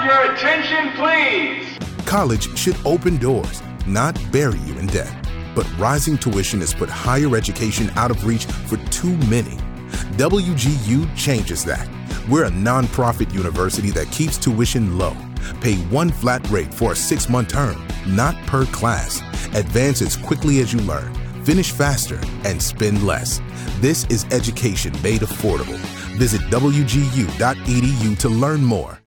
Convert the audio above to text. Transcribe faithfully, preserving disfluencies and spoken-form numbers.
your attention, please? College should open doors, not bury you in debt. But rising tuition has put higher education out of reach for too many. W G U changes that. We're a nonprofit university that keeps tuition low. Pay one flat rate for a six-month term, not per class. Advance as quickly as you learn. Finish faster and spend less. This is education made affordable. Visit W G U dot E D U to learn more.